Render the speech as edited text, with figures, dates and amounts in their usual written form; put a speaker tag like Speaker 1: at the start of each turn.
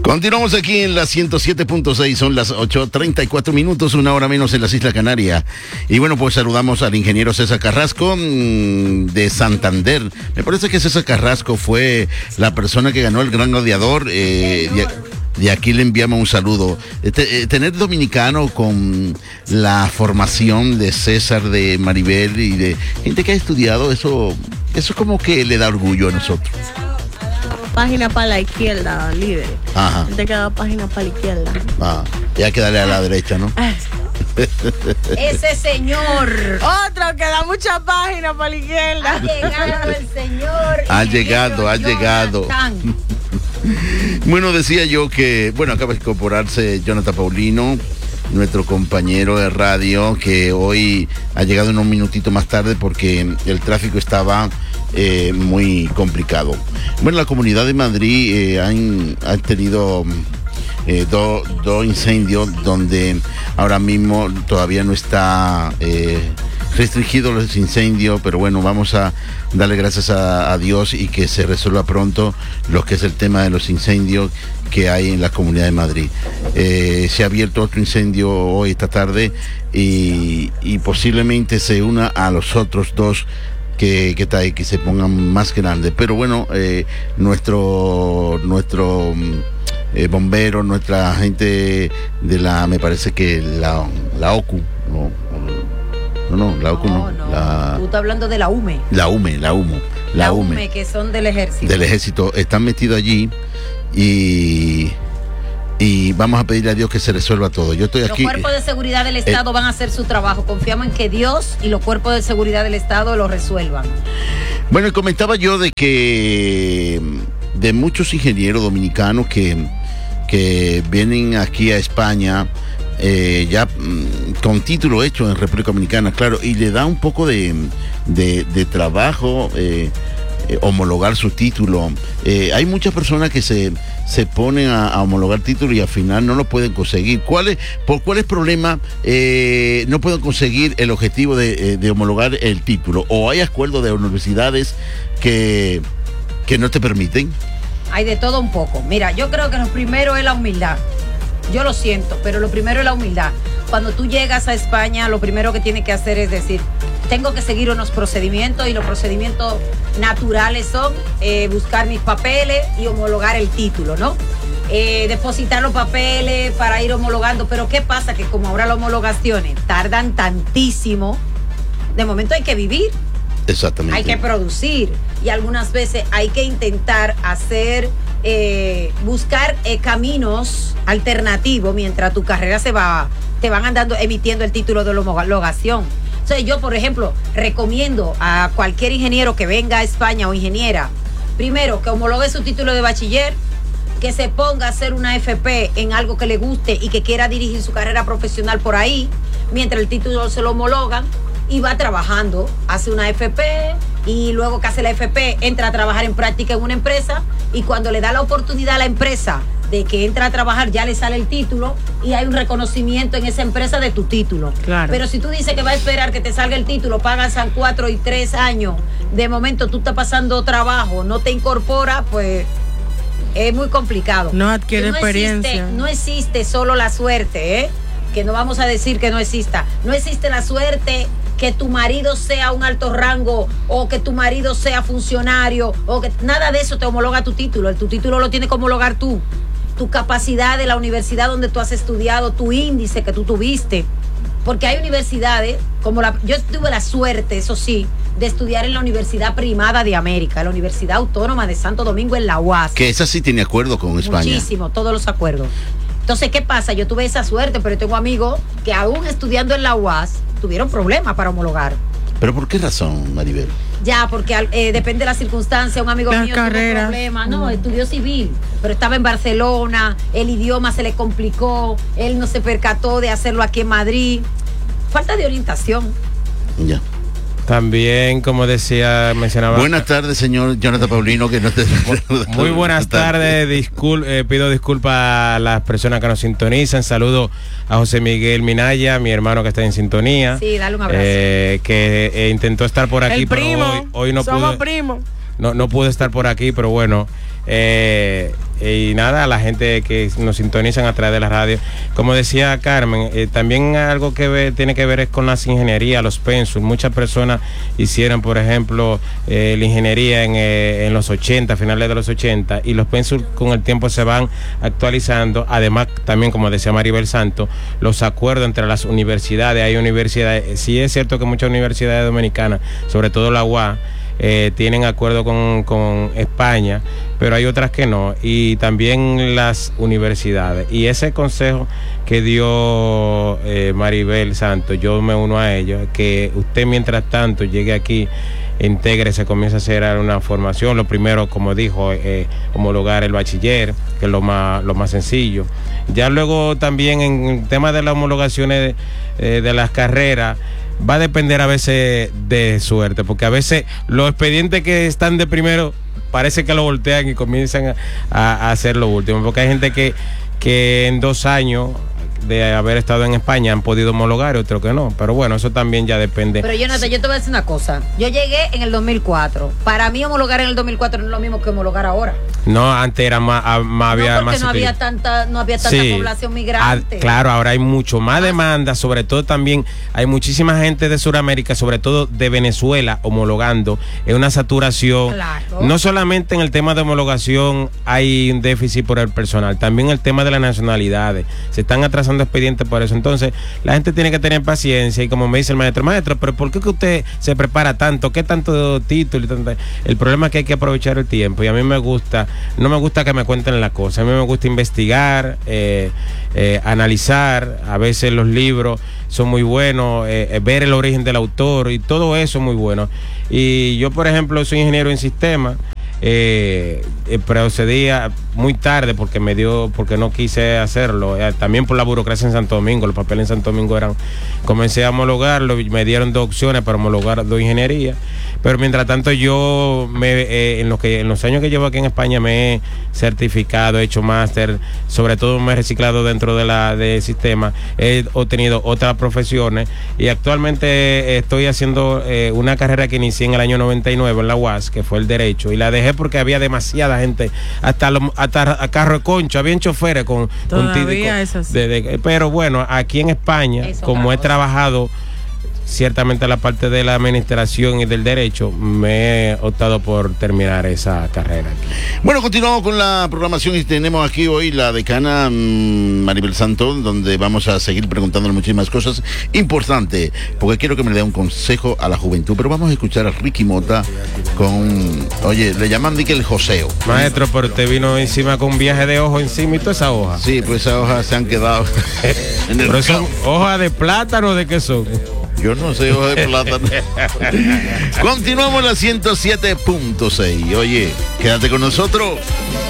Speaker 1: Continuamos aquí en la 107.6, son las 8:34 minutos, una hora menos en las Islas Canarias. Y bueno, pues saludamos al ingeniero César Carrasco de Santander. Me parece que César Carrasco fue la persona que ganó el Gran Gladiador. De aquí le enviamos un saludo. Tener dominicano con la formación de César, de Maribel y de gente que ha estudiado, eso como que le da orgullo a nosotros.
Speaker 2: Página para la izquierda, líder.
Speaker 1: Ajá.
Speaker 2: Te queda página para la izquierda.
Speaker 1: Ah, ya hay que darle a la derecha, ¿no?
Speaker 3: Ese señor.
Speaker 2: Otro que da mucha página para la izquierda.
Speaker 3: Ha llegado el señor.
Speaker 1: Ha llegado. Bueno, decía yo que, bueno, acaba de incorporarse Jonathan Paulino, nuestro compañero de radio, que hoy ha llegado unos minutitos más tarde porque el tráfico estaba muy complicado. Bueno, la Comunidad de Madrid ha tenido dos incendios donde ahora mismo todavía no está restringido los incendios, pero bueno, vamos a darle gracias a Dios y que se resuelva pronto lo que es el tema de los incendios que hay en la Comunidad de Madrid. Se ha abierto otro incendio hoy, esta tarde, y posiblemente se una a los otros dos que se pongan más grandes. Pero bueno, nuestro bombero, nuestra gente de me parece que la OCU, la OCU no.
Speaker 3: Tú estás hablando de la UME.
Speaker 1: La UME,
Speaker 3: que son del ejército.
Speaker 1: Del ejército, están metidos allí y vamos a pedirle a Dios que se resuelva todo. Yo estoy aquí.
Speaker 3: Los cuerpos de seguridad del Estado van a hacer su trabajo. Confiamos en que Dios y los cuerpos de seguridad del Estado lo resuelvan. Bueno,
Speaker 1: comentaba yo de que de muchos ingenieros dominicanos que vienen aquí a España ya con título hecho en República Dominicana, claro, y le da un poco de trabajo homologar su título. Hay muchas personas que se ponen a homologar título y al final no lo pueden conseguir. ¿Por cuáles problemas no pueden conseguir el objetivo de homologar el título? ¿O hay acuerdos de universidades que no te permiten?
Speaker 3: Hay de todo un poco. Mira, yo creo que lo primero es la humildad. Yo lo siento, pero lo primero es la humildad. Cuando tú llegas a España, lo primero que tienes que hacer es decir, tengo que seguir unos procedimientos, y los procedimientos naturales son buscar mis papeles y homologar el título, ¿no? Depositar los papeles para ir homologando. Pero ¿qué pasa? Que como ahora las homologaciones tardan tantísimo, de momento hay que vivir.
Speaker 1: Exactamente.
Speaker 3: Hay que producir y algunas veces hay que intentar buscar caminos alternativos mientras tu carrera te van emitiendo el título de homologación. Entonces yo, por ejemplo, recomiendo a cualquier ingeniero que venga a España o ingeniera, primero que homologue su título de bachiller, que se ponga a hacer una FP en algo que le guste y que quiera dirigir su carrera profesional por ahí, mientras el título se lo homologan, y va trabajando, hace una FP y luego que hace la FP entra a trabajar en práctica en una empresa, y cuando le da la oportunidad a la empresa de que entra a trabajar ya le sale el título y hay un reconocimiento en esa empresa de tu título.
Speaker 2: Claro.
Speaker 3: Pero si tú dices que va a esperar que te salga el título, pagas 4 y 3 años, de momento tú estás pasando trabajo, no te incorpora, pues es muy complicado.
Speaker 2: No adquiere experiencia.
Speaker 3: No existe solo la suerte, que no vamos a decir que no exista. No existe la suerte que tu marido sea un alto rango o que tu marido sea funcionario o que nada de eso te homologa tu título. Tu título lo tienes que homologar tú. Tu capacidad de la universidad donde tú has estudiado, tu índice que tú tuviste. Porque hay universidades, yo tuve la suerte, eso sí, de estudiar en la Universidad Primada de América, la Universidad Autónoma de Santo Domingo en la UAS.
Speaker 1: Que esa sí tiene acuerdo con España.
Speaker 3: Muchísimo, todos los acuerdos. Entonces, ¿qué pasa? Yo tuve esa suerte, pero tengo amigos que aún estudiando en la UAS tuvieron problemas para homologar.
Speaker 1: ¿Pero por qué razón, Maribel?
Speaker 3: Ya, porque depende de la circunstancia. Un amigo mío tuvo problemas. No, estudió civil, pero estaba en Barcelona, el idioma se le complicó, él no se percató de hacerlo aquí en Madrid. Falta de orientación.
Speaker 1: Ya.
Speaker 4: También, como mencionaba.
Speaker 1: Buenas tardes, señor Jonathan Paulino, que no te...
Speaker 4: Muy buenas tardes. Pido disculpas a las personas que nos sintonizan. Saludo a José Miguel Minaya, mi hermano que está en sintonía.
Speaker 3: Sí, dale un abrazo.
Speaker 4: Que intentó estar por aquí,
Speaker 2: el
Speaker 4: pero hoy no
Speaker 2: somos
Speaker 4: pudo.
Speaker 2: primos.
Speaker 4: No pude estar por aquí, pero bueno. Y Y nada, a la gente que nos sintonizan a través de la radio. Como decía Carmen, también algo que tiene que ver es con las ingenierías, los pensus. Muchas personas hicieron, por ejemplo, la ingeniería en los 80, finales de los 80, y los pensus con el tiempo se van actualizando. Además, también, como decía Maribel Santos, los acuerdos entre las universidades. Hay universidades, sí es cierto que muchas universidades dominicanas, sobre todo la UAS, tienen acuerdo con España, pero hay otras que no, y también las universidades. Y ese consejo que dio Maribel Santos, yo me uno a ello, que usted mientras tanto llegue aquí, integre, se comienza a hacer una formación. Lo primero, como dijo, homologar el bachiller, que es lo más sencillo. Ya luego también en el tema de las homologaciones de las carreras, va a depender a veces de suerte, porque a veces los expedientes que están de primero parece que lo voltean y comienzan a hacer lo último, porque hay gente que en 2 años de haber estado en España han podido homologar y otros que no, pero bueno, eso también ya depende.
Speaker 3: Pero Jonathan, yo te voy a decir una cosa, yo llegué en el 2004, para mí homologar en el 2004 no es lo mismo que homologar ahora.
Speaker 4: No, antes era más había más,
Speaker 3: no había tanta
Speaker 4: sí,
Speaker 3: población migrante.
Speaker 4: Claro, ahora hay mucho más demanda, sobre todo también hay muchísima gente de Sudamérica, sobre todo de Venezuela, homologando. Es una saturación.
Speaker 3: Claro.
Speaker 4: No solamente en el tema de homologación hay un déficit por el personal, también el tema de las nacionalidades. Se están atrasando expedientes por eso. Entonces, la gente tiene que tener paciencia, y como me dice el maestro, pero ¿por qué que usted se prepara tanto? ¿Qué tanto título? El problema es que hay que aprovechar el tiempo, y a mí no me gusta que me cuenten las cosas. A mí me gusta investigar, analizar. A veces los libros son muy buenos, ver el origen del autor, y todo eso es muy bueno. Y yo, por ejemplo, soy ingeniero en sistemas. Procedía muy tarde porque no quise hacerlo, también por la burocracia en Santo Domingo. Los papeles en Santo Domingo comencé a homologarlo, y me dieron 2 opciones para homologar 2 ingenierías, pero mientras tanto yo en los años que llevo aquí en España me he certificado, he hecho máster, sobre todo me he reciclado dentro de sistema, he obtenido otras profesiones, y actualmente estoy haciendo una carrera que inicié en el año 99 en la UAS, que fue el derecho, y la dejé porque había demasiada gente, hasta a carro de concho, habían choferes con pero bueno, aquí en España, como he trabajado ciertamente la parte de la administración y del derecho, me he optado por terminar esa carrera aquí.
Speaker 1: Bueno, continuamos con la programación, y tenemos aquí hoy la decana Maribel Santos, donde vamos a seguir preguntándole muchísimas cosas importantes, porque quiero que me dé un consejo a la juventud. Pero vamos a escuchar a Ricky Mota le llaman de que el joseo.
Speaker 4: Maestro, pero usted vino encima con un viaje de ojo encima y toda esa hoja.
Speaker 1: Sí, pues esas hojas se han quedado en el
Speaker 4: ¿Pero son hojas de plátano o de qué son?
Speaker 1: Yo no sé, hoja de plátano. Continuamos en la 107.6. Oye, quédate con nosotros.